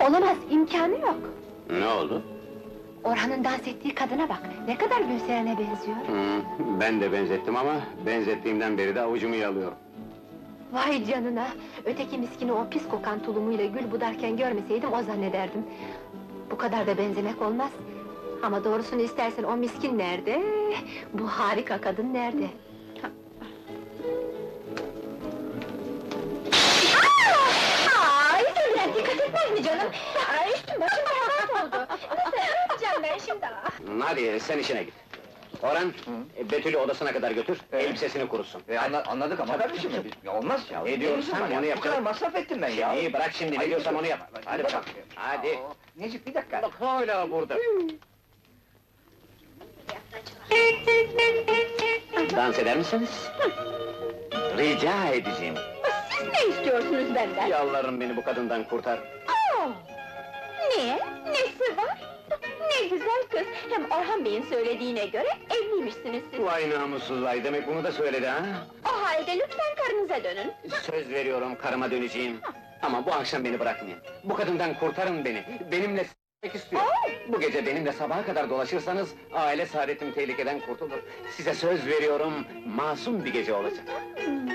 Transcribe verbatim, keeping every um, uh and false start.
Olamaz, imkanı yok! Ne oldu? Orhan'ın dans ettiği kadına bak, ne kadar Gülseren'e benziyor! Hmm, ben de benzettim ama, benzettiğimden beri de avucumu yalıyorum. Vay canına! Öteki miskini o pis kokan tulumuyla gül budarken görmeseydim o zannederdim. Bu kadar da benzemek olmaz. Ama doğrusunu istersen o miskin nerede? Bu harika kadın nerede? Ay, sen biraz dikkat etmez mi canım? Ay, üstüm başım harap oldu. Nasıl, ne yapacağım ben şimdi? Hadi, sen işine git. Orhan, e, Betül'ü odasına kadar götür, elbisesini kurusun. E, anla, anladık ama kardeşim, ya olmaz ya. Ne diyorsam onu Bu kadar yapacağım. masraf ettim ben ya. İyi, bırak şimdi, ne Ayıp diyorsam ediyorsun. onu yap. Hadi bak, hadi. Aa, Necip bir dakika. Bak hala burada. Dans eder misiniz? Rica edeceğim. Siz ne istiyorsunuz benden? Yalvarırım beni bu kadından kurtar. Aa! Niye? Nesi var? Ne güzel kız! Hem Orhan Bey'in söylediğine göre evliymişsiniz siz. Vay namussuz vay, demek bunu da söyledi ha? O halde lütfen karınıza dönün. Söz veriyorum, karıma döneceğim. Ama bu akşam beni bırakmayın. Bu kadından kurtarın beni. Benimle s**mek istiyor. Bu gece benimle sabaha kadar dolaşırsanız, aile saadetim tehlikeden kurtulur. Size söz veriyorum, masum bir gece olacak.